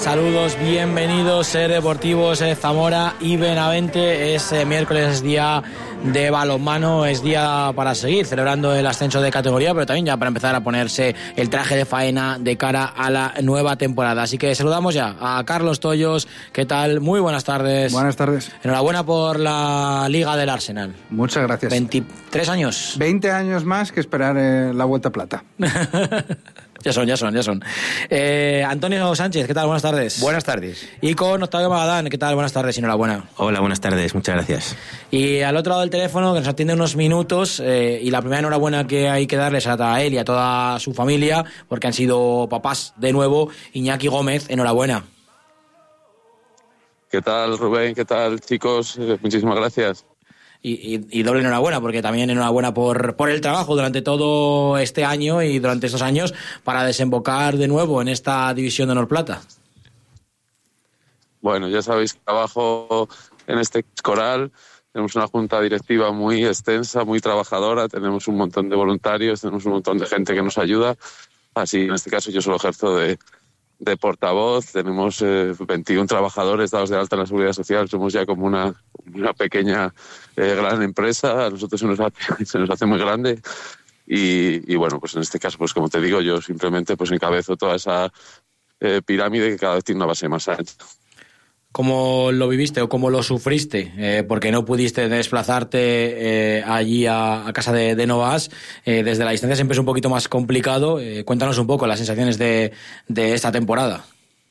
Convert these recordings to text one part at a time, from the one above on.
Saludos, bienvenidos, Ser Deportivos Zamora y Benavente. Es miércoles, es día de balonmano, es día para seguir celebrando el ascenso de categoría, pero también ya para empezar a ponerse el traje de faena de cara a la nueva temporada. Así que saludamos ya a Carlos Tollos. ¿Qué tal? Muy buenas tardes. Buenas tardes. Enhorabuena por la Liga del Arsenal. Muchas gracias. 23 años. 20 años más que esperar la Vuelta a Plata. Ya son. Antonio Sánchez, ¿qué tal? Buenas tardes. Buenas tardes. Y con Octavio Magadán, ¿qué tal? Buenas tardes y enhorabuena. Hola, buenas tardes, muchas gracias. Y al otro lado del teléfono, que nos atiende unos minutos, y la primera enhorabuena que hay que darles a él y a toda su familia, porque han sido papás de nuevo. Iñaki Gómez, enhorabuena. ¿Qué tal, Rubén? ¿Qué tal, chicos? Muchísimas gracias. Y doble enhorabuena, porque también enhorabuena por el trabajo durante todo este año y durante estos años para desembocar de nuevo en esta división de Honor Plata. Bueno, ya sabéis que trabajo en este coral. Tenemos una junta directiva muy extensa, muy trabajadora. Tenemos un montón de voluntarios, tenemos un montón de gente que nos ayuda. Así, en este caso, yo solo ejerzo de portavoz. Tenemos 21 trabajadores dados de alta en la Seguridad Social. Somos ya como una pequeña gran empresa. A nosotros se nos hace muy grande. Y bueno, pues en este caso, pues como te digo, yo simplemente pues encabezo toda esa pirámide que cada vez tiene una base más ancha. ¿Cómo lo viviste o cómo lo sufriste? Porque no pudiste desplazarte allí a casa de Novas. Desde la distancia siempre es un poquito más complicado. Cuéntanos un poco las sensaciones de esta temporada.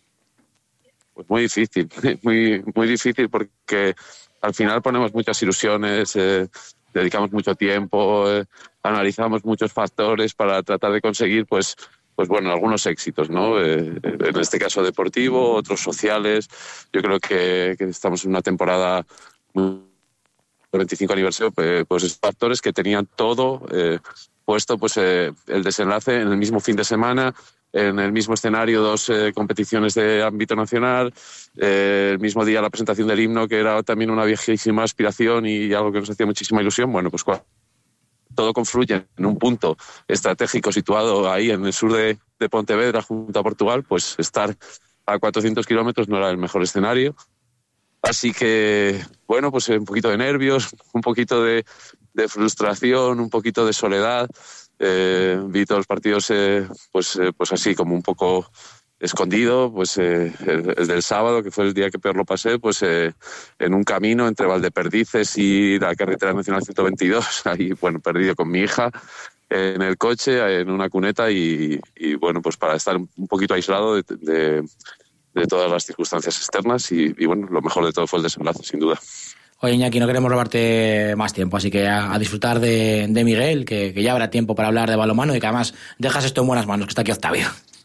Pues muy difícil, muy difícil, porque al final ponemos muchas ilusiones, dedicamos mucho tiempo, analizamos muchos factores para tratar de conseguir pues bueno, algunos éxitos, ¿no? En este caso deportivo, otros sociales. Yo creo que estamos en una temporada muy 25 aniversario, pues factores que tenían todo puesto, pues el desenlace en el mismo fin de semana, en el mismo escenario, 2 competiciones de ámbito nacional, el mismo día la presentación del himno, que era también una viejísima aspiración y algo que nos hacía muchísima ilusión. Bueno, pues todo confluye en un punto estratégico situado ahí en el sur de Pontevedra, junto a Portugal, pues estar a 400 kilómetros no era el mejor escenario. Así que, bueno, pues un poquito de nervios, un poquito de frustración, un poquito de soledad. Vi todos los partidos pues así como un poco escondido, pues el del sábado, que fue el día que peor lo pasé, pues en un camino entre Valdeperdices y la carretera nacional 122, ahí, bueno, perdido con mi hija en el coche, en una cuneta y bueno, pues para estar un poquito aislado de todas las circunstancias externas y bueno, lo mejor de todo fue el desenlace, sin duda. Oye, Iñaki, no queremos robarte más tiempo, así que a disfrutar de Miguel, que ya habrá tiempo para hablar de balonmano y que además dejas esto en buenas manos, que está aquí Octavio.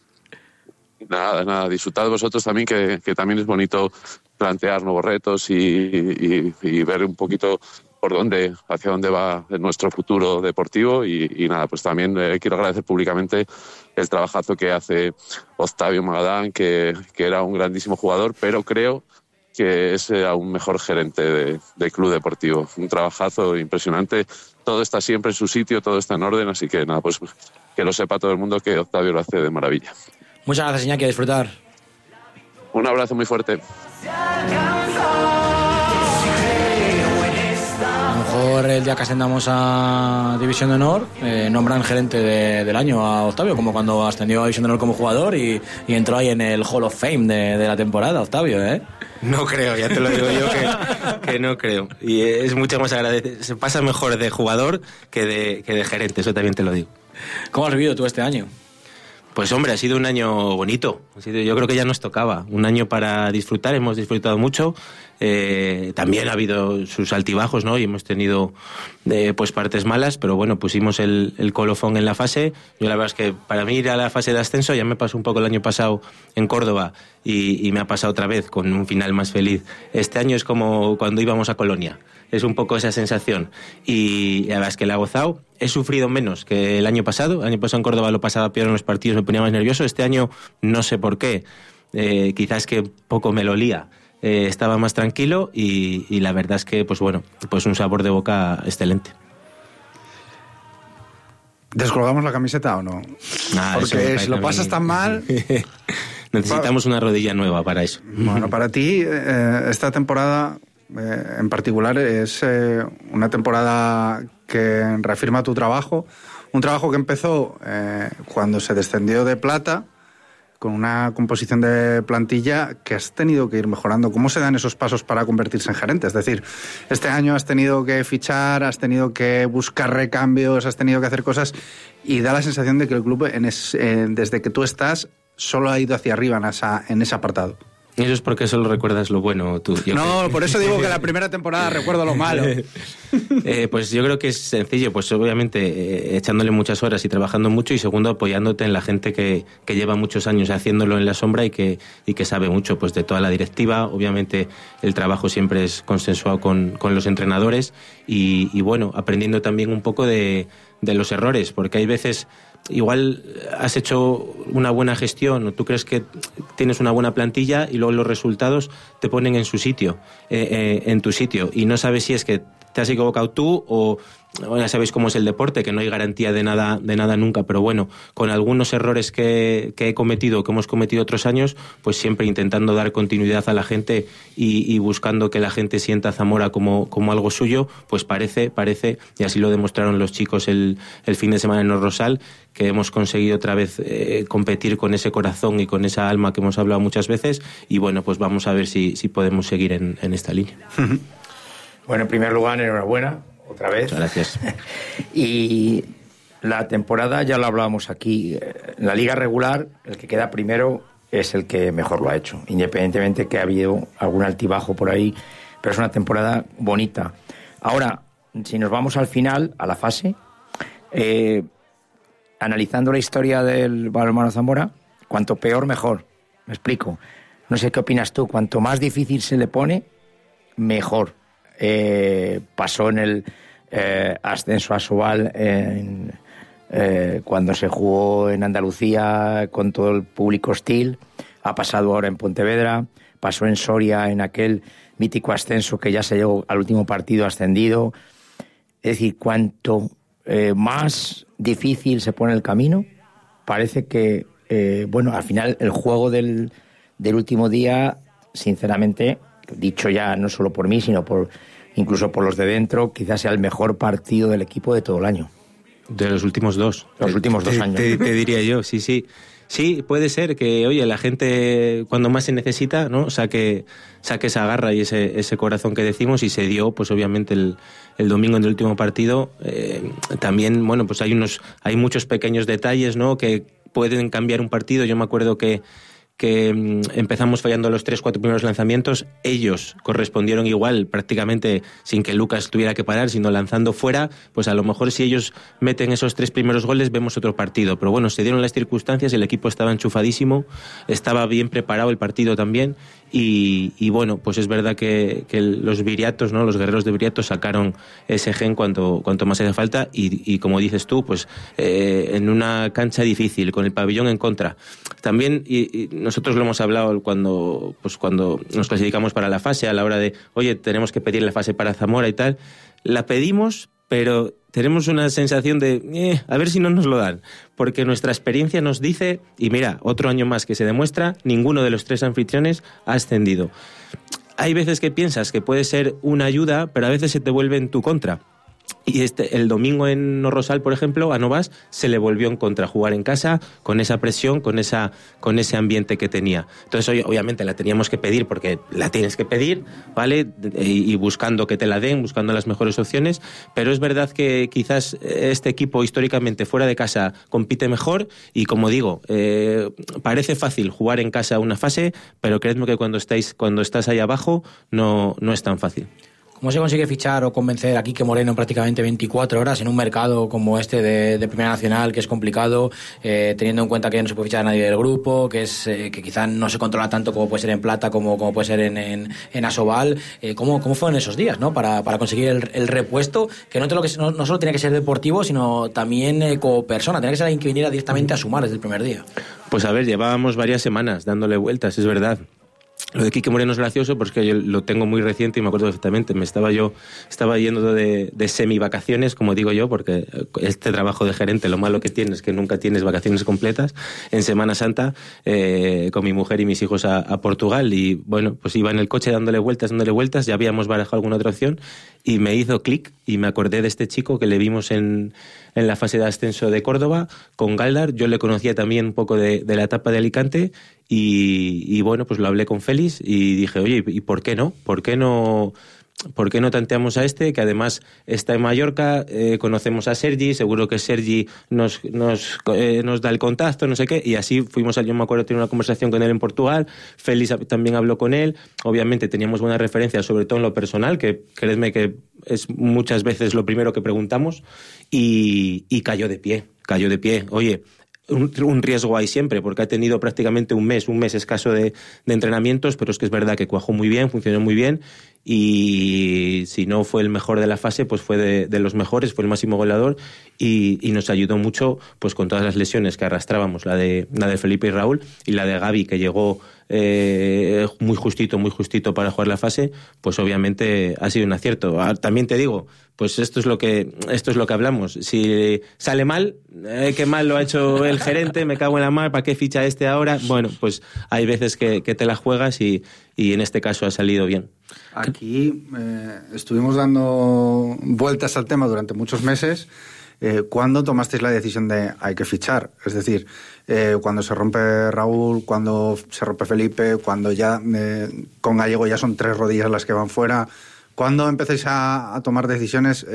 Nada, disfrutad vosotros también, que también es bonito plantear nuevos retos y ver un poquito hacia dónde va nuestro futuro deportivo y nada, pues también quiero agradecer públicamente el trabajazo que hace Octavio Magadán, que era un grandísimo jugador, pero creo que es aún mejor gerente de club deportivo. Un trabajazo impresionante, todo está siempre en su sitio, todo está en orden, así que nada, pues que lo sepa todo el mundo que Octavio lo hace de maravilla. Muchas gracias, Iñaki, a disfrutar. Un abrazo muy fuerte. A lo mejor el día que ascendamos a División de Honor nombran gerente del año a Octavio, como cuando ascendió a División de Honor como jugador y entró ahí en el Hall of Fame de la temporada, Octavio, ¿eh? No creo, ya te lo digo yo que no creo. Y es mucho más agradecido. Se pasa mejor de jugador que de gerente, eso también te lo digo. ¿Cómo has vivido tú este año? Pues hombre, ha sido un año bonito. Yo creo que ya nos tocaba. Un año para disfrutar, hemos disfrutado mucho. También ha habido sus altibajos, ¿no? Y hemos tenido pues partes malas, pero bueno, pusimos el colofón en la fase. Yo la verdad es que para mí ir a la fase de ascenso ya me pasó un poco el año pasado en Córdoba y me ha pasado otra vez con un final más feliz. Este año es como cuando íbamos a Colonia. Es un poco esa sensación y la verdad es que la he gozado. He sufrido menos que el año pasado. El año pasado en Córdoba lo pasaba peor en los partidos, me ponía más nervioso. Este año no sé por qué, quizás que poco me lo olía. Estaba más tranquilo y la verdad es que pues bueno, pues un sabor de boca excelente. ¿Descolgamos la camiseta o no? Porque si lo pasas tan mal... Necesitamos una rodilla nueva para eso. Bueno, para ti esta temporada en particular es una temporada que reafirma tu trabajo, un trabajo que empezó cuando se descendió de plata, con una composición de plantilla que has tenido que ir mejorando. ¿Cómo se dan esos pasos para convertirse en gerente? Es decir, este año has tenido que fichar, has tenido que buscar recambios, has tenido que hacer cosas y da la sensación de que el club, desde que tú estás, solo ha ido hacia arriba en ese apartado. Eso es porque solo recuerdas lo bueno tú. No, por eso digo que la primera temporada recuerdo lo malo. Pues yo creo que es sencillo, pues obviamente echándole muchas horas y trabajando mucho, y segundo, apoyándote en la gente que lleva muchos años haciéndolo en la sombra y que sabe mucho pues de toda la directiva. Obviamente el trabajo siempre es consensuado con los entrenadores y bueno, aprendiendo también un poco de los errores, porque hay veces... Igual has hecho una buena gestión o tú crees que tienes una buena plantilla y luego los resultados te ponen en su sitio, en tu sitio, y no sabes si es que te has equivocado tú o ya sabéis cómo es el deporte, que no hay garantía de nada nunca, pero bueno, con algunos errores que he cometido, que hemos cometido otros años, pues siempre intentando dar continuidad a la gente y buscando que la gente sienta Zamora como algo suyo, pues parece, y así lo demostraron los chicos el fin de semana en el Rosal, que hemos conseguido otra vez competir con ese corazón y con esa alma que hemos hablado muchas veces, y bueno, pues vamos a ver si podemos seguir en esta línea. Bueno, en primer lugar, enhorabuena, otra vez. Gracias. Y la temporada, ya lo hablábamos aquí, en la liga regular, el que queda primero es el que mejor lo ha hecho, independientemente que ha habido algún altibajo por ahí, pero es una temporada bonita. Ahora, si nos vamos al final, a la fase, analizando la historia del balonmano Zamora, cuanto peor, mejor. Me explico. No sé qué opinas tú. Cuanto más difícil se le pone, mejor. Pasó en el ascenso a Sobal cuando se jugó en Andalucía con todo el público hostil. Ha pasado ahora en Pontevedra. Pasó en Soria en aquel mítico ascenso que ya se llegó al último partido ascendido. Es decir, cuanto más difícil se pone el camino, parece que, al final el juego del último día, sinceramente, dicho ya no solo por mí, sino incluso por los de dentro, quizás sea el mejor partido del equipo de todo el año. De los últimos dos. Los últimos 2 años. Te diría yo, sí. Sí, puede ser que, oye, la gente cuando más se necesita, ¿no? saque esa garra y ese corazón que decimos, y se dio, pues obviamente el domingo en el último partido. También, bueno, pues hay muchos pequeños detalles, ¿no? Que pueden cambiar un partido. Yo me acuerdo que empezamos fallando los 3-4 primeros lanzamientos, ellos correspondieron igual, prácticamente sin que Lucas tuviera que parar, sino lanzando fuera. Pues a lo mejor si ellos meten esos 3 primeros goles vemos otro partido, pero bueno, se dieron las circunstancias, el equipo estaba enchufadísimo, estaba bien preparado el partido también, y bueno, pues es verdad que los viriatos, ¿no? Los guerreros de Viriato sacaron ese gen cuanto más hace falta, y como dices tú, pues en una cancha difícil, con el pabellón en contra. También, y nosotros lo hemos hablado cuando nos clasificamos para la fase, a la hora de, oye, tenemos que pedir la fase para Zamora y tal, la pedimos, pero tenemos una sensación de, a ver si no nos lo dan, porque nuestra experiencia nos dice, y mira, otro año más que se demuestra, ninguno de los 3 anfitriones ha ascendido. Hay veces que piensas que puede ser una ayuda, pero a veces se te vuelve en tu contra. Y el domingo en Rosal, por ejemplo, a Novas se le volvió en contra, jugar en casa con esa presión, con ese ambiente que tenía. Entonces, obviamente la teníamos que pedir, porque la tienes que pedir, ¿vale? Y buscando que te la den, buscando las mejores opciones, pero es verdad que quizás este equipo históricamente fuera de casa compite mejor, y como digo, parece fácil jugar en casa una fase, pero créeme que cuando estás ahí abajo no es tan fácil. ¿Cómo se consigue fichar o convencer a Quique Moreno en prácticamente 24 horas en un mercado como este de Primera Nacional, que es complicado, teniendo en cuenta que no se puede fichar a nadie del grupo, que quizás no se controla tanto como puede ser en Plata, como puede ser en Asobal? ¿Cómo fueron esos días, ¿no? para conseguir el repuesto, que no solo tiene que ser deportivo, sino también como persona, tiene que ser alguien que viniera directamente a sumar desde el primer día? Pues a ver, llevábamos varias semanas dándole vueltas, es verdad. Lo de Quique Moreno es gracioso porque yo lo tengo muy reciente y me acuerdo perfectamente. Estaba yendo de semi-vacaciones, como digo yo, porque este trabajo de gerente, lo malo que tiene es que nunca tienes vacaciones completas. En Semana Santa, con mi mujer y mis hijos a Portugal, y bueno, pues iba en el coche dándole vueltas, ya habíamos barajado alguna otra opción, y me hizo clic y me acordé de este chico que le vimos en la fase de ascenso de Córdoba, con Galdar. Yo le conocía también un poco de la etapa de Alicante, y bueno, pues lo hablé con Félix y dije, oye, ¿y por qué no? ¿Por qué no tanteamos a este, que además está en Mallorca? Conocemos a Sergi, seguro que Sergi nos da el contacto, no sé qué, y así fuimos. Yo me acuerdo tener una conversación con él en Portugal. Félix también habló con él. Obviamente teníamos buenas referencias, sobre todo en lo personal, que créeme que es muchas veces lo primero que preguntamos, y cayó de pie. Oye, un riesgo hay siempre, porque ha tenido prácticamente un mes escaso de entrenamientos, pero es que es verdad que cuajó muy bien, funcionó muy bien, y si no fue el mejor de la fase, pues fue de los mejores, fue el máximo goleador, y nos ayudó mucho pues con todas las lesiones que arrastrábamos, la de Felipe y Raúl, y la de Gaby, que llegó muy justito para jugar la fase. Pues obviamente ha sido un acierto. También te digo, pues esto es lo que hablamos. Si sale mal, qué mal lo ha hecho el gerente, me cago en la mar, ¿para qué ficha este ahora? Bueno, pues hay veces que te la juegas, y en este caso ha salido bien. Aquí estuvimos dando vueltas al tema durante muchos meses. ¿Cuándo tomasteis la decisión de hay que fichar? Es decir, cuando se rompe Raúl, cuando se rompe Felipe, cuando ya con Gallego ya son 3 rodillas las que van fuera. ¿Cuándo empezáis a tomar decisiones,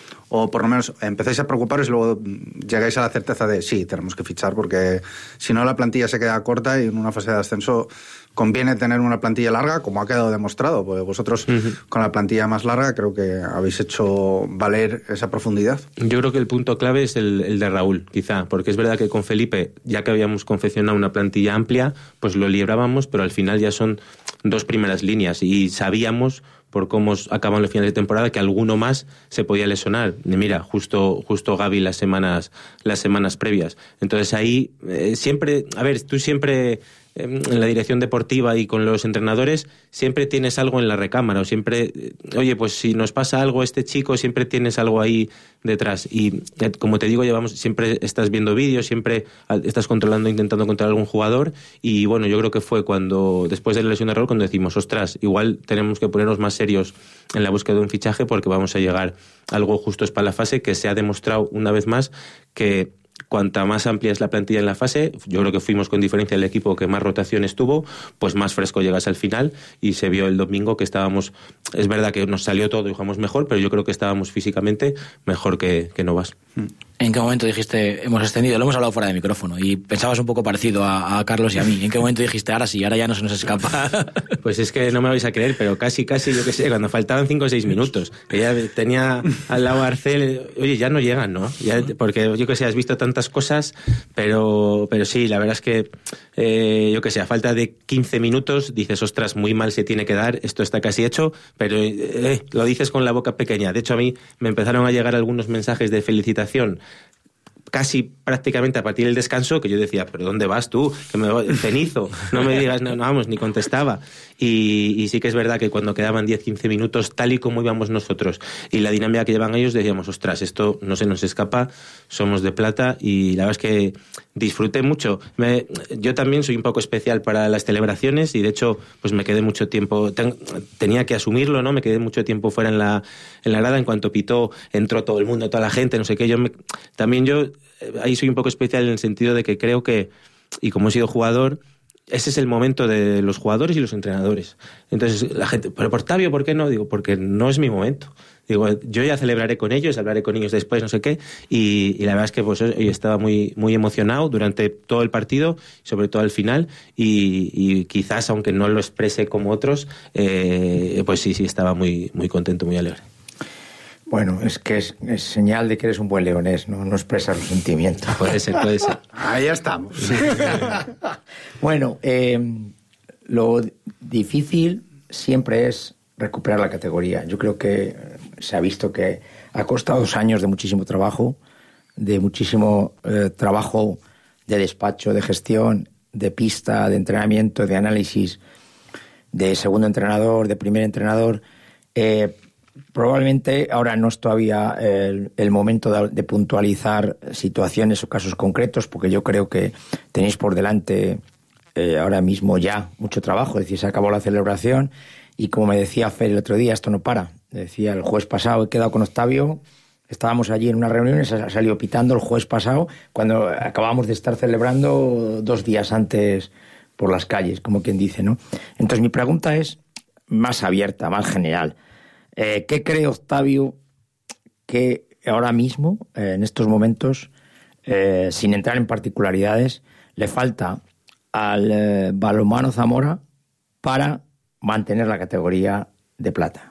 o por lo menos empezáis a preocuparos y luego llegáis a la certeza de sí, tenemos que fichar, porque si no la plantilla se queda corta y en una fase de ascenso conviene tener una plantilla larga, como ha quedado demostrado? Porque vosotros con la plantilla más larga creo que habéis hecho valer esa profundidad. Yo creo que el punto clave es el de Raúl, quizá, porque es verdad que con Felipe, ya que habíamos confeccionado una plantilla amplia, pues lo librábamos, pero al final ya son 2 primeras líneas, y sabíamos por cómo acaban los finales de temporada que alguno más se podía lesionar. Mira, justo Gaby las semanas previas. Entonces ahí siempre, a ver, tú siempre en la dirección deportiva y con los entrenadores siempre tienes algo en la recámara, o siempre, oye, pues si nos pasa algo este chico, siempre tienes algo ahí detrás. Y como te digo, siempre estás viendo vídeos, siempre estás intentando controlar algún jugador, y bueno, yo creo que fue después de la lesión de Raúl, cuando decimos, ostras, igual tenemos que ponernos más serios en la búsqueda de un fichaje, porque vamos a llegar algo justos para la fase, que se ha demostrado una vez más que cuanta más amplia es la plantilla en la fase, yo creo que fuimos con diferencia el equipo que más rotaciones tuvo, pues más fresco llegas al final, y se vio el domingo que estábamos, es verdad que nos salió todo y jugamos mejor, pero yo creo que estábamos físicamente mejor que Novas. ¿En qué momento dijiste, hemos extendido? Lo hemos hablado fuera de micrófono, y pensabas un poco parecido a Carlos y a mí. ¿En qué momento dijiste, ahora sí, ahora ya no se nos escapa? Pues es que no me vais a creer, pero casi, yo qué sé, cuando faltaban 5 o 6 minutos, que ya tenía al lado a Arcel, oye, ya no llegan, ¿no? Ya, porque yo que sé, has visto tantas cosas, pero sí, la verdad es que, yo que sé, a falta de 15 minutos, dices, ostras, muy mal se tiene que dar, esto está casi hecho, pero lo dices con la boca pequeña. De hecho, a mí me empezaron a llegar algunos mensajes de felicitación casi prácticamente a partir del descanso, que yo decía, ¿pero dónde vas tú? Que me voy cenizo, no me digas, no, vamos, ni contestaba. Y sí que es verdad que cuando quedaban 10-15 minutos, tal y como íbamos nosotros y la dinámica que llevan ellos, decíamos, ostras, esto no se nos escapa, somos de plata. Y la verdad es que disfruté mucho. Yo también soy un poco especial para las celebraciones, y de hecho pues me quedé mucho tiempo, tenía que asumirlo, ¿no? Me quedé mucho tiempo fuera en la grada. En cuanto pitó, entró todo el mundo, toda la gente, no sé qué. Yo ahí soy un poco especial en el sentido de que creo que, y como he sido jugador, ese es el momento de los jugadores y los entrenadores. Entonces la gente, pero por Octavio, ¿por qué no? Digo, porque no es mi momento. Digo, yo ya celebraré con ellos, hablaré con ellos después, no sé qué, y la verdad es que pues yo estaba muy, muy emocionado durante todo el partido, sobre todo al final, y quizás, aunque no lo exprese como otros, pues sí, estaba muy, muy contento, muy alegre. Bueno, es que es señal de que eres un buen leonés, no expresas los sentimientos. Puede ser. Ahí estamos. Bueno, lo difícil siempre es recuperar la categoría. Yo creo que se ha visto que ha costado 2 años de muchísimo trabajo, de despacho, de gestión, de pista, de entrenamiento, de análisis, de segundo entrenador, de primer entrenador. Probablemente ahora no es todavía el momento de puntualizar situaciones o casos concretos, porque yo creo que tenéis por delante ahora mismo ya mucho trabajo. Es decir, se acabó la celebración y, como me decía Fer el otro día, esto no para. Decía, el jueves pasado he quedado con Octavio, estábamos allí en una reunión y se salió pitando el jueves pasado, cuando acabamos de estar celebrando 2 días antes por las calles, como quien dice, ¿no? Entonces mi pregunta es más abierta, más general. ¿Qué cree Octavio que ahora mismo, en estos momentos, sin entrar en particularidades, le falta al Balonmano Zamora para mantener la categoría de plata?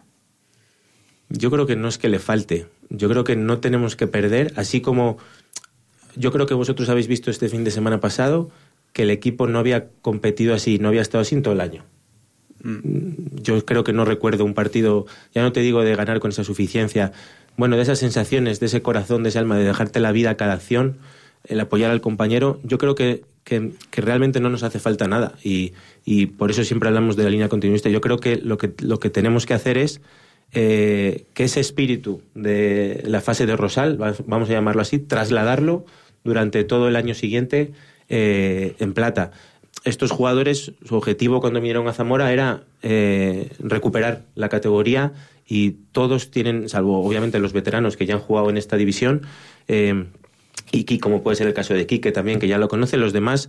Yo creo que no es que le falte. Yo creo que no tenemos que perder, así como yo creo que vosotros habéis visto este fin de semana pasado que el equipo no había competido así, no había estado así en todo el año. Yo creo que no recuerdo un partido, ya no te digo de ganar con esa suficiencia, bueno, de esas sensaciones, de ese corazón, de ese alma, de dejarte la vida a cada acción, el apoyar al compañero. Yo creo que realmente no nos hace falta nada y por eso siempre hablamos de la línea continuista. Yo creo que lo que tenemos que hacer es que ese espíritu de la fase de Rosal, vamos a llamarlo así, trasladarlo durante todo el año siguiente en plata. Estos jugadores, su objetivo cuando vinieron a Zamora era recuperar la categoría y todos tienen, salvo obviamente los veteranos que ya han jugado en esta división, y como puede ser el caso de Quique también, que ya lo conoce, los demás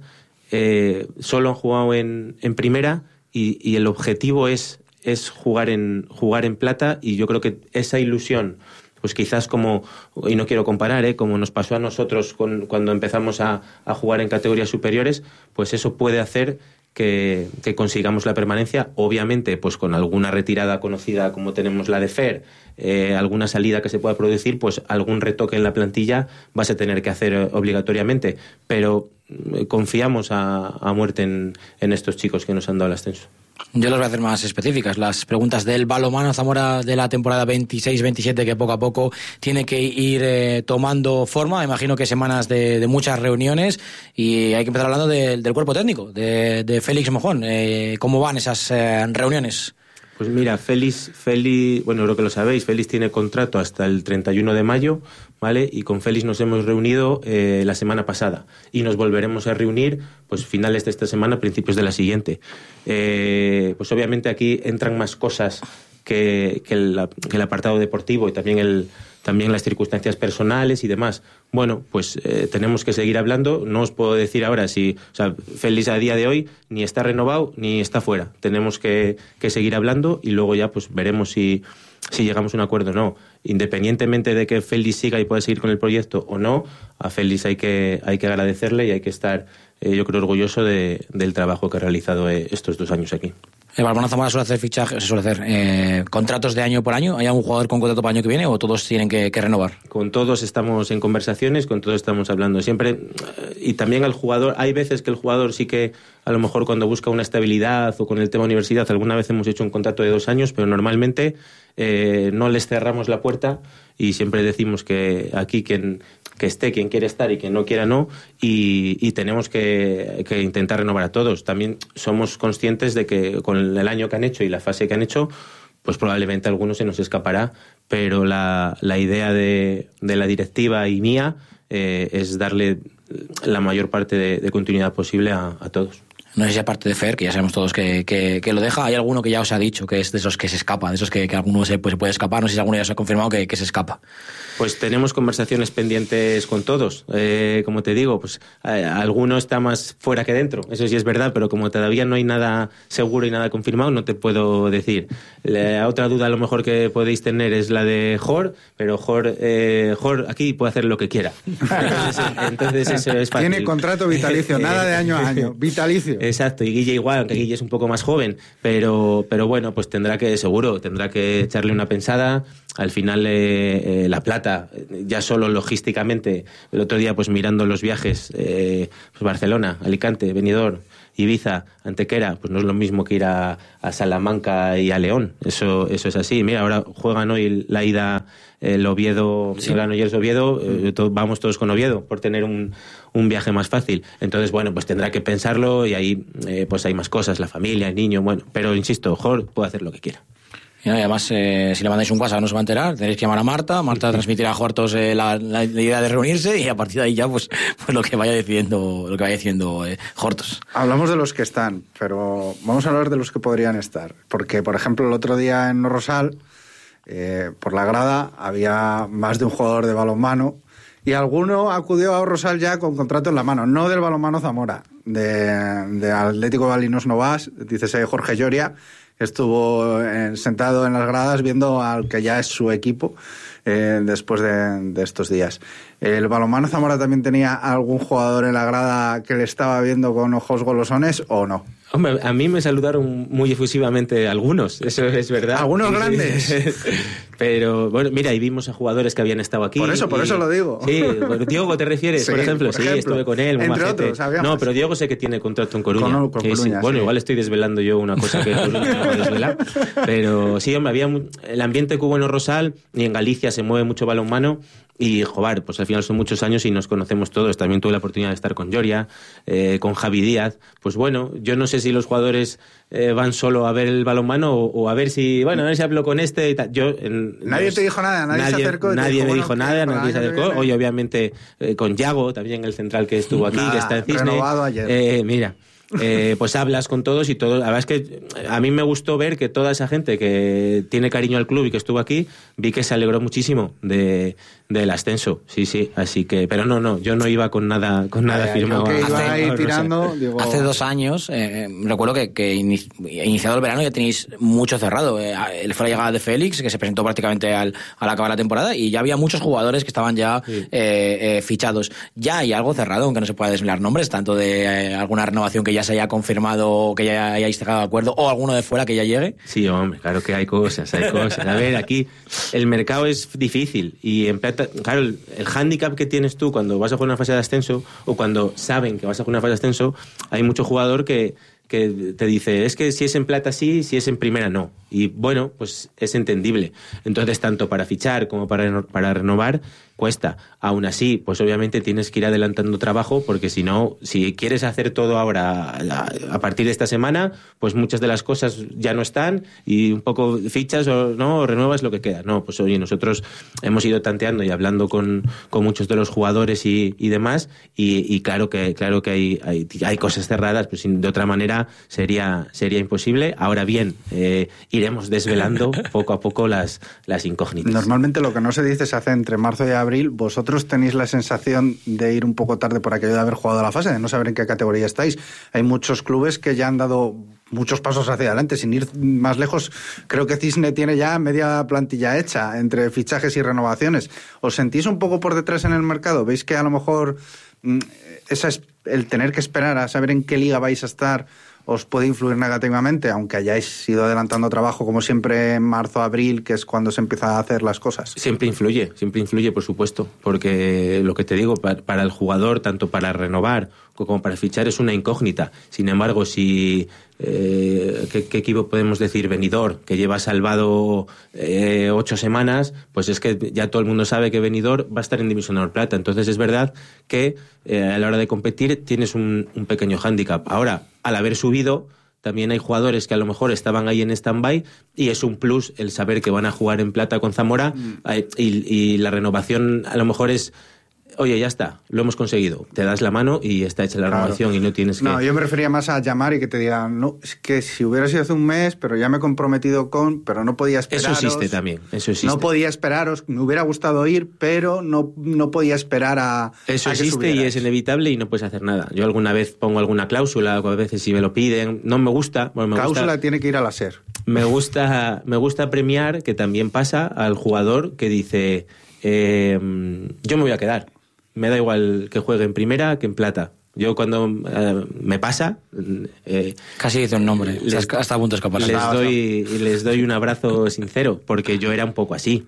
solo han jugado en primera y el objetivo es jugar en plata, y yo creo que esa ilusión, pues quizás como, y no quiero comparar, como nos pasó a nosotros cuando empezamos a jugar en categorías superiores, pues eso puede hacer que consigamos la permanencia, obviamente pues con alguna retirada conocida como tenemos la de Fer, alguna salida que se pueda producir, pues algún retoque en la plantilla vas a tener que hacer obligatoriamente, pero confiamos a muerte en estos chicos que nos han dado el ascenso. Yo los voy a hacer más específicas. Las preguntas del Balonmano Zamora de la temporada 26-27, que poco a poco tiene que ir tomando forma. Imagino que semanas de muchas reuniones, y hay que empezar hablando del cuerpo técnico, de Félix Mojón. ¿Cómo van esas reuniones? Pues mira, Félix, bueno, creo que lo sabéis, Félix tiene contrato hasta el 31 de mayo, ¿vale? Y con Félix nos hemos reunido la semana pasada y nos volveremos a reunir pues finales de esta semana, principios de la siguiente. Pues obviamente aquí entran más cosas que el apartado deportivo y también las circunstancias personales y demás. Bueno, pues tenemos que seguir hablando. No os puedo decir ahora si, o sea, Félix a día de hoy ni está renovado ni está fuera. Tenemos que seguir hablando y luego ya pues veremos si llegamos a un acuerdo o no. Independientemente de que Félix siga y pueda seguir con el proyecto o no, a Félix hay que agradecerle y hay que estar, yo creo, orgulloso del trabajo que ha realizado estos 2 años aquí. El Balonmano Zamora suele hacer fichajes, contratos de año por año. ¿Hay algún jugador con contrato para el año que viene o todos tienen que renovar? Con todos estamos en conversaciones, con todos estamos hablando siempre. Y también al jugador, hay veces que el jugador sí que a lo mejor cuando busca una estabilidad o con el tema universidad, alguna vez hemos hecho un contrato de 2 años, pero normalmente no les cerramos la puerta y siempre decimos que aquí que esté quien quiere estar y quien no quiera no, y tenemos que intentar renovar a todos. También somos conscientes de que con el año que han hecho y la fase que han hecho, pues probablemente a algunos se nos escapará, pero la idea de la directiva y mía es darle la mayor parte de continuidad posible a todos. No sé si aparte de Fer, que ya sabemos todos que lo deja, hay alguno que ya os ha dicho que es de esos que se escapa, de esos que alguno se puede escapar. No sé si alguno ya os ha confirmado que se escapa. Pues tenemos conversaciones pendientes con todos. Como te digo, pues alguno está más fuera que dentro, eso sí es verdad, pero como todavía no hay nada seguro y nada confirmado, no te puedo decir. La otra duda a lo mejor que podéis tener es la de Jor, pero Jor aquí puede hacer lo que quiera. Entonces eso es fácil. Tiene contrato vitalicio, nada de año a año, vitalicio. Exacto, y Guille igual, aunque Guille es un poco más joven, pero bueno, pues tendrá que echarle una pensada. Al final la plata, ya solo logísticamente, el otro día pues mirando los viajes, pues Barcelona, Alicante, Benidorm, Ibiza, Antequera, pues no es lo mismo que ir a Salamanca y a León. Eso es así. Mira, ahora juegan hoy la ida el Oviedo, el Granollers Oviedo, vamos todos con Oviedo por tener un viaje más fácil. Entonces, bueno, pues tendrá que pensarlo y ahí pues hay más cosas, la familia, el niño, bueno, pero insisto, Jorge puede hacer lo que quiera. Y además, si le mandáis un WhatsApp no se va a enterar, tenéis que llamar a Marta transmitirá a Jortos la idea de reunirse y a partir de ahí ya pues lo que vaya diciendo Jortos. Hablamos de los que están, pero vamos a hablar de los que podrían estar, porque por ejemplo el otro día en Rosal, por la grada había más de un jugador de balonmano y alguno acudió a Rosal ya con contrato en la mano, no del balonmano Zamora, de Atlético Balinos Novas, dice Jorge Lloria, estuvo sentado en las gradas viendo al que ya es su equipo después de estos días. ¿El balonmano Zamora también tenía algún jugador en la grada que le estaba viendo con ojos golosones o no? Hombre, a mí me saludaron muy efusivamente algunos, eso es verdad. ¿Algunos grandes? Pero, bueno, mira, y vimos a jugadores que habían estado aquí. Por eso lo digo. Sí, bueno, Diego, ¿te refieres, por ejemplo? Sí, estuve con él. Entre otros, no, pero Diego sé que tiene contrato en Coruña. Con Coruña, sí. Bueno, sí. igual estoy desvelando yo una cosa que Coruña no va a desvelar. Pero sí, hombre, había el ambiente que hubo en Rosal y en Galicia se mueve mucho balonmano. Y, joder, pues al final son muchos años y nos conocemos todos. También tuve la oportunidad de estar con Lloria, con Javi Díaz. Pues bueno, yo no sé si los jugadores van solo a ver el balonmano o a ver si hablo con este y tal. Nadie te dijo nada, nadie se acercó. Nadie me dijo nada, nadie se acercó. Hoy, obviamente, con Yago, también el central que estuvo aquí, que está en Cisne. Renovado ayer. Mira. Pues hablas con todos y todo. La verdad es que a mí me gustó ver que toda esa gente que tiene cariño al club y que estuvo aquí, vi que se alegró muchísimo del ascenso. Sí, así que, pero no, yo no iba con nada firmado. Que iba ahí tirando, digo... Hace 2 años, recuerdo que iniciado el verano ya tenéis mucho cerrado. Fue la llegada de Félix, que se presentó prácticamente al acabar la temporada, y ya había muchos jugadores que estaban ya fichados. Ya hay algo cerrado, aunque no se pueda desvelar nombres, tanto de alguna renovación que ya se haya confirmado, que ya hayáis llegado a acuerdo, o alguno de fuera que ya llegue. Sí, hombre, claro que hay cosas. A ver, aquí el mercado es difícil y en plata, claro, el hándicap que tienes tú cuando vas a jugar una fase de ascenso o cuando saben que vas a jugar una fase de ascenso, hay mucho jugador que te dice, es que si es en plata sí, si es en primera no. Y bueno, pues es entendible. Entonces, tanto para fichar como para renovar, cuesta. Aún así, pues obviamente tienes que ir adelantando trabajo, porque si no, si quieres hacer todo ahora a partir de esta semana, pues muchas de las cosas ya no están y un poco fichas o renuevas lo que queda. No, pues oye, nosotros hemos ido tanteando y hablando con muchos de los jugadores y demás, y claro que hay cosas cerradas, pues de otra manera sería imposible. Ahora bien, iremos desvelando poco a poco las incógnitas. Normalmente lo que no se dice se hace entre marzo y abril. ¿Vosotros tenéis la sensación de ir un poco tarde por aquello de haber jugado la fase, de no saber en qué categoría estáis? Hay muchos clubes que ya han dado muchos pasos hacia adelante, sin ir más lejos. Creo que Cisne tiene ya media plantilla hecha entre fichajes y renovaciones. ¿Os sentís un poco por detrás en el mercado? ¿Veis que a lo mejor el tener que esperar a saber en qué liga vais a estar os puede influir negativamente, aunque hayáis ido adelantando trabajo como siempre en marzo, abril, que es cuando se empieza a hacer las cosas? Siempre influye, por supuesto, porque lo que te digo, para el jugador, tanto para renovar como para fichar, es una incógnita. Sin embargo, si ¿qué equipo podemos decir? Benidorm, que lleva salvado 8 semanas, pues es que ya todo el mundo sabe que Benidorm va a estar en División de Honor Plata. Entonces es verdad que a la hora de competir tienes un pequeño hándicap. Ahora, al haber subido, también hay jugadores que a lo mejor estaban ahí en stand-by y es un plus el saber que van a jugar en plata con Zamora y la renovación a lo mejor es, oye, ya está, lo hemos conseguido, te das la mano y está hecha la renovación y no tienes que... No, yo me refería más a llamar y que te digan, no, es que si hubiera sido hace un mes, pero ya me he comprometido pero no podía esperaros. Eso existe también, eso existe. No podía esperaros, me hubiera gustado ir, pero no podía esperar a... Eso a existe y es inevitable y no puedes hacer nada. Yo alguna vez pongo alguna cláusula, a veces si me lo piden, no me gusta... Cláusula tiene que ir a la SER. Me gusta premiar, que también pasa, al jugador que dice, yo me voy a quedar. Me da igual que juegue en primera que en plata. Yo cuando me pasa... Casi dice un nombre, hasta a punto de escaparse. Les doy un abrazo sincero, porque yo era un poco así. Y a mí me pasó mucho cuando era jugador. Y oye, yo es que sí, yo quería jugar en Asobal. Pero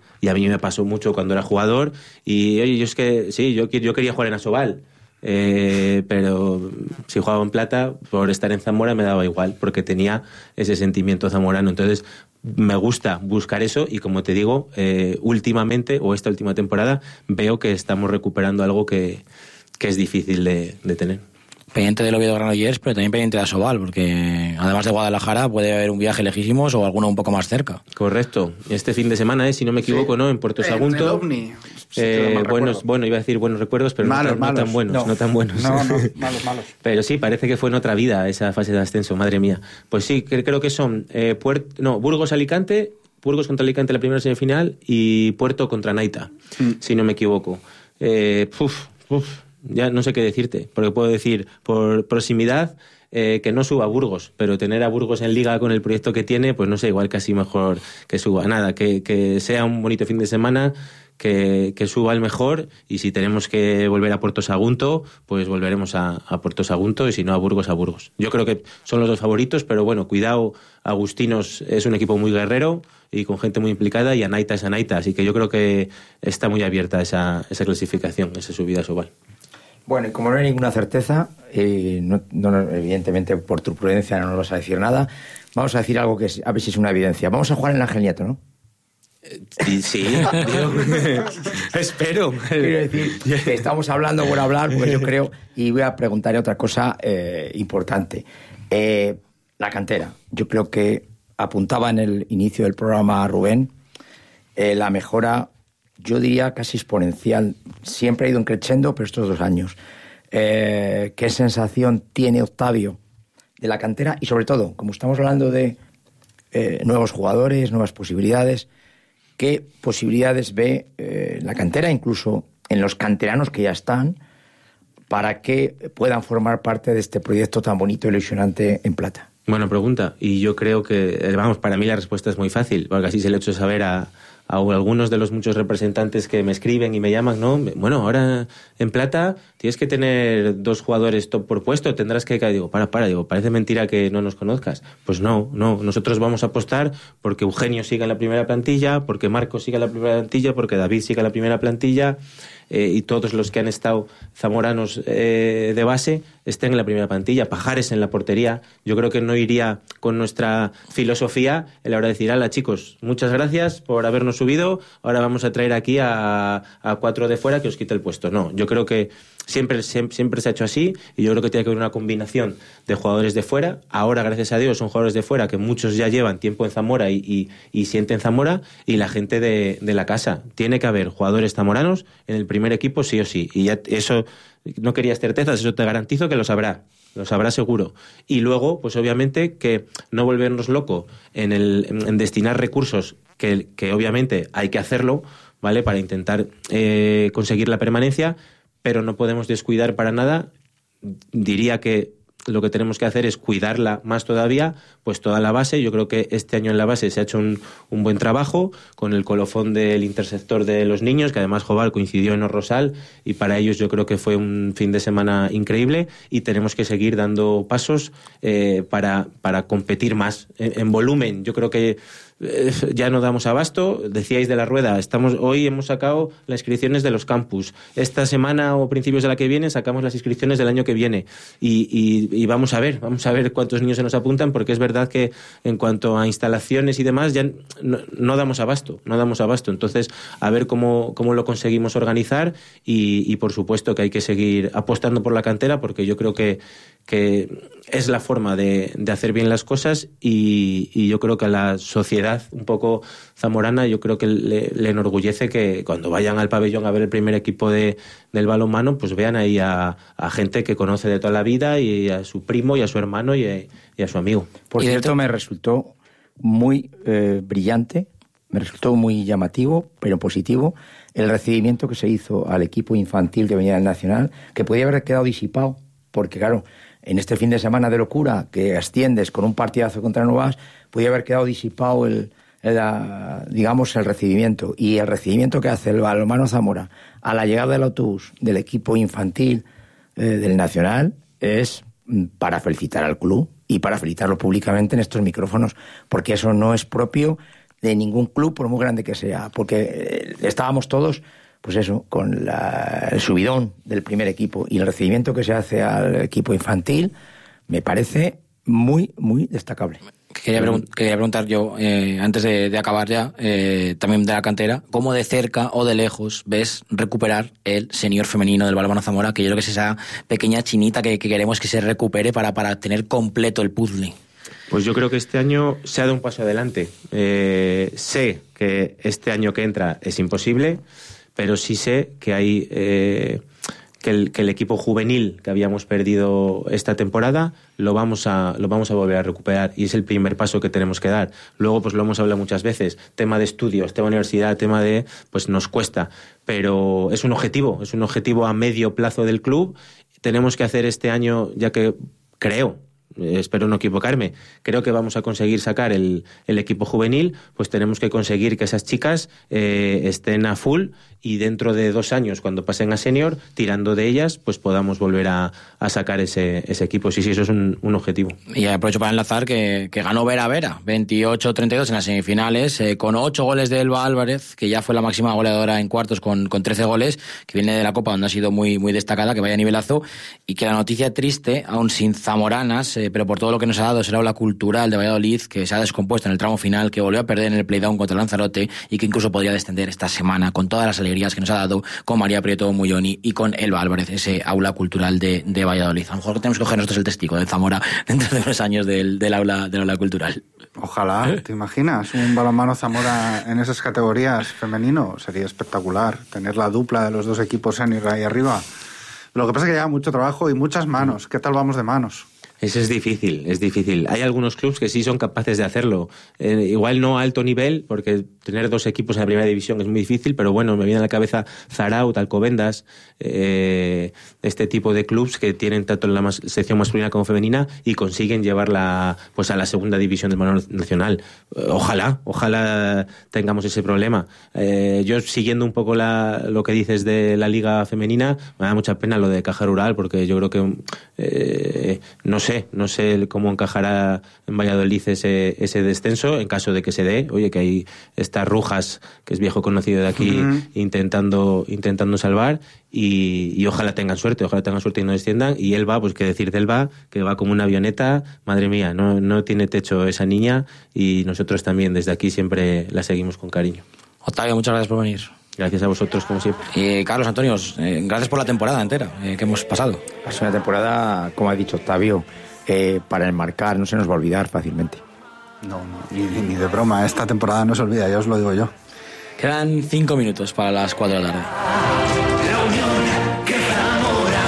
pero si jugaba en Plata, por estar en Zamora me daba igual, porque tenía ese sentimiento zamorano. Entonces me gusta buscar eso y, como te digo, últimamente, o esta última temporada, veo que estamos recuperando algo que es difícil de tener. Pendiente del Oviedo Granollers, pero también pendiente de Asobal, porque además de Guadalajara puede haber un viaje lejísimos o alguno un poco más cerca. Correcto. Este fin de semana, si no me equivoco, ¿no? En Puerto Sagunto. El OVNI. Bueno, iba a decir buenos recuerdos, pero malos, no tan buenos. No tan buenos. No, malos. Pero sí, parece que fue en otra vida esa fase de ascenso, madre mía. Pues sí, creo que son Burgos-Alicante, Burgos contra Alicante la primera semifinal y Puerto contra Naita, si no me equivoco. Ya no sé qué decirte, porque puedo decir por proximidad que no suba a Burgos, pero tener a Burgos en liga con el proyecto que tiene, pues no sé, igual casi mejor que suba. Nada, que sea un bonito fin de semana, que suba el mejor, y si tenemos que volver a Puerto Sagunto, pues volveremos a Puerto Sagunto, y si no a Burgos, a Burgos. Yo creo que son los dos favoritos, pero bueno, cuidado, Agustinos es un equipo muy guerrero y con gente muy implicada, y Anaita es Anaita, así que yo creo que está muy abierta esa clasificación, esa subida a Sobal. Bueno, y como no hay ninguna certeza, evidentemente por tu prudencia no nos vas a decir nada, vamos a decir algo que a ver si es una evidencia. Vamos a jugar en el Ángel Nieto, ¿no? Sí, espero. Quiero decir que estamos hablando por hablar, porque yo creo, y voy a preguntarle otra cosa importante. La cantera. Yo creo que apuntaba en el inicio del programa Rubén, la mejora, yo diría casi exponencial. Siempre ha ido creciendo, pero estos 2 años. ¿Qué sensación tiene Octavio de la cantera? Y sobre todo, como estamos hablando de nuevos jugadores, nuevas posibilidades, ¿qué posibilidades ve la cantera, incluso en los canteranos que ya están, para que puedan formar parte de este proyecto tan bonito y ilusionante en Plata? Buena pregunta. Y yo creo que, para mí la respuesta es muy fácil, porque así se lo he hecho saber a algunos de los muchos representantes que me escriben y me llaman, ¿no? Bueno, ahora en Plata tienes que tener 2 jugadores top por puesto, tendrás que... Digo, parece mentira que no nos conozcas. Pues no, nosotros vamos a apostar porque Eugenio siga en la primera plantilla, porque Marcos siga en la primera plantilla, porque David siga en la primera plantilla, y todos los que han estado zamoranos de base estén en la primera plantilla. Pajares en la portería. Yo creo que no iría con nuestra filosofía en la hora de decir, ala, chicos, muchas gracias por habernos subido, ahora vamos a traer aquí a 4 de fuera que os quite el puesto. No, yo creo que siempre se ha hecho así, y yo creo que tiene que haber una combinación de jugadores de fuera. Ahora, gracias a Dios, son jugadores de fuera que muchos ya llevan tiempo en Zamora y sienten Zamora, y la gente de la casa. Tiene que haber jugadores zamoranos en el primer equipo sí o sí, y ya eso no querías certezas, eso te garantizo que lo sabrá seguro. Y luego, pues obviamente que no volvernos locos en destinar recursos que obviamente hay que hacerlo, ¿vale?, para intentar conseguir la permanencia, pero no podemos descuidar para nada. Diría que lo que tenemos que hacer es cuidarla más todavía, pues toda la base. Yo creo que este año en la base se ha hecho un buen trabajo con el colofón del interceptor de los niños, que además Jobal coincidió en Rosal, y para ellos yo creo que fue un fin de semana increíble, y tenemos que seguir dando pasos para competir más en volumen. Yo creo que ya no damos abasto. Decíais de la rueda, hoy hemos sacado las inscripciones de los campus, esta semana o principios de la que viene sacamos las inscripciones del año que viene, y vamos a ver cuántos niños se nos apuntan, porque es verdad que en cuanto a instalaciones y demás ya no damos abasto. Entonces, a ver cómo lo conseguimos organizar, y por supuesto que hay que seguir apostando por la cantera, porque yo creo que es la forma de hacer bien las cosas, y yo creo que a la sociedad un poco zamorana, yo creo que le enorgullece que cuando vayan al pabellón a ver el primer equipo del balonmano, pues vean ahí a gente que conoce de toda la vida, y a su primo y a su hermano y a su amigo. Por cierto, me resultó muy brillante, me resultó muy llamativo, pero positivo, el recibimiento que se hizo al equipo infantil que venía del Nacional, que podía haber quedado disipado, porque claro, en este fin de semana de locura que asciendes con un partidazo contra Novas, podía haber quedado disipado el recibimiento. Y el recibimiento que hace el balonmano Zamora a la llegada del autobús del equipo infantil del Nacional es para felicitar al club y para felicitarlo públicamente en estos micrófonos, porque eso no es propio de ningún club, por muy grande que sea, porque estábamos todos pues eso, con el subidón del primer equipo y el recibimiento que se hace al equipo infantil, me parece muy, muy destacable. Quería preguntar yo, antes de acabar ya, también de la cantera, ¿cómo de cerca o de lejos ves recuperar el senior femenino del Balonmano Zamora? Que yo creo que es esa pequeña chinita que queremos que se recupere para tener completo el puzzle. Pues yo creo que este año se ha dado un paso adelante. Sé que este año que entra es imposible, pero sí sé que hay que el equipo juvenil que habíamos perdido esta temporada lo vamos a volver a recuperar, y es el primer paso que tenemos que dar. Luego, pues lo hemos hablado muchas veces, tema de estudios, tema de universidad, tema de, pues nos cuesta, pero es un objetivo a medio plazo del club. Tenemos que hacer este año, ya que creo, espero no equivocarme, creo que vamos a conseguir sacar el equipo juvenil, pues tenemos que conseguir que esas chicas estén a full, y dentro de 2 años, cuando pasen a senior, tirando de ellas, pues podamos volver a sacar ese equipo. Sí, eso es un objetivo. Y aprovecho para enlazar que ganó Vera 28-32 en las semifinales, con 8 goles de Elba Álvarez, que ya fue la máxima goleadora en cuartos con 13 goles, que viene de la Copa, donde ha sido muy, muy destacada, que vaya a nivelazo, y que la noticia triste, aún sin zamoranas, pero por todo lo que nos ha dado, es el aula cultural de Valladolid, que se ha descompuesto en el tramo final, que volvió a perder en el playdown contra Lanzarote, y que incluso podría descender esta semana, con todas las alegrías que nos ha dado con María Prieto Mulloni y con Elba Álvarez, ese aula cultural de Valladolid. A lo mejor tenemos que coger nosotros el testigo de Zamora dentro de unos años del aula cultural. Ojalá, ¿te imaginas? Un balonmano Zamora en esas categorías femenino sería espectacular. Tener la dupla de los 2 equipos senior ahí arriba. Lo que pasa es que lleva mucho trabajo y muchas manos. ¿Qué tal vamos de manos? Eso es difícil. Hay algunos clubes que sí son capaces de hacerlo. Igual no a alto nivel, porque tener 2 equipos en la primera división es muy difícil, pero bueno, me viene a la cabeza Zaraut, Alcobendas, este tipo de clubes que tienen tanto en la sección masculina como femenina y consiguen llevarla pues a la segunda división del balonmano nacional. Ojalá tengamos ese problema. Yo, siguiendo un poco lo que dices de la liga femenina, me da mucha pena lo de Caja Rural, porque yo creo que no sé cómo encajará en Valladolid ese descenso, en caso de que se dé. Oye, que hay estas Rujas, que es viejo conocido de aquí, intentando salvar, y ojalá tengan suerte y no desciendan. Y Elba, pues qué decir de Elba, que va como una avioneta, madre mía, no tiene techo esa niña, y nosotros también desde aquí siempre la seguimos con cariño. Octavio, muchas gracias por venir. Gracias a vosotros, como siempre. Y Carlos, Antonio, gracias por la temporada entera que hemos pasado. Es una temporada, como ha dicho Octavio, para enmarcar, no se nos va a olvidar fácilmente. No, ni de broma, esta temporada no se olvida, ya os lo digo yo. Quedan 5 minutos para las 4 de la tarde. La unión que Zamora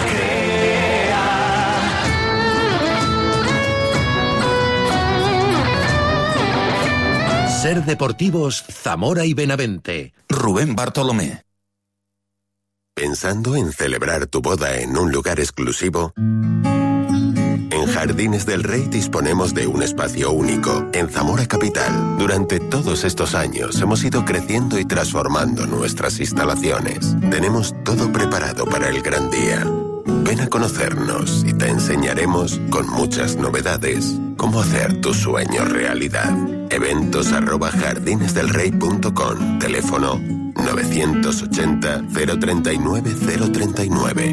crea. Ser Deportivos Zamora y Benavente. Rubén Bartolomé. ¿Pensando en celebrar tu boda en un lugar exclusivo? En Jardines del Rey disponemos de un espacio único en Zamora Capital. Durante todos estos años hemos ido creciendo y transformando nuestras instalaciones. Tenemos todo preparado para el gran día. Ven a conocernos y te enseñaremos, con muchas novedades, cómo hacer tu sueño realidad. Eventos@jardinesdelrey.com. Teléfono 980 039 039.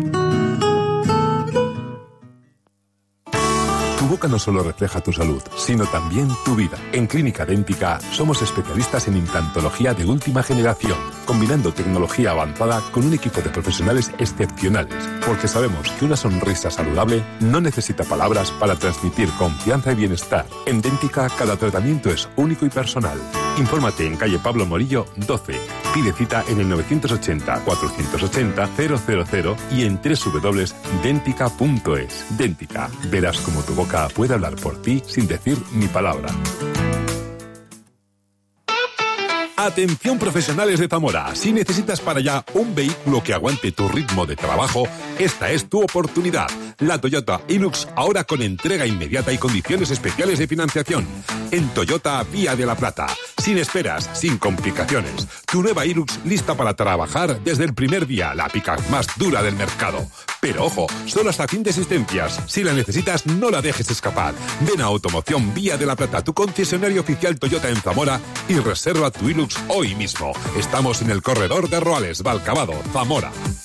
Tu boca no solo refleja tu salud, sino también tu vida. En Clínica Dẹ́ntica somos especialistas en implantología de última generación, combinando tecnología avanzada con un equipo de profesionales excepcionales, porque sabemos que una sonrisa saludable no necesita palabras para transmitir confianza y bienestar. En Dẹ́ntica cada tratamiento es único y personal. Infórmate en calle Pablo Morillo 12. Pide cita en el 980 480 000 y en www.dentica.es. Dẹ́ntica. Verás cómo tu boca puede hablar por ti sin decir ni palabra. Atención, profesionales de Zamora. Si necesitas para allá un vehículo que aguante tu ritmo de trabajo, esta es tu oportunidad. La Toyota Hilux, ahora con entrega inmediata y condiciones especiales de financiación. En Toyota Vía de la Plata. Sin esperas, sin complicaciones. Tu nueva Hilux lista para trabajar desde el primer día. La pick-up más dura del mercado. Pero ojo, solo hasta fin de existencias. Si la necesitas, no la dejes escapar. Ven a Automoción Vía de la Plata, tu concesionario oficial Toyota en Zamora, y reserva tu Hilux hoy mismo. Estamos en el corredor de Roales, Valcavado, Zamora.